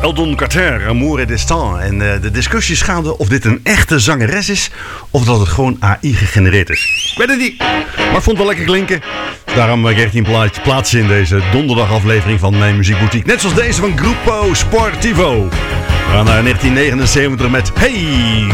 Eldon Carter, Amour et Destin. En de discussie is gaande of dit een echte zangeres is of dat het gewoon AI gegenereerd is. Ik weet het niet, maar ik vond het wel lekker klinken. Daarom kreeg hij een plaats in deze donderdagaflevering van Mijn Muziekboutique. Net zoals deze van Grupo Sportivo. We gaan naar 1979 met Hey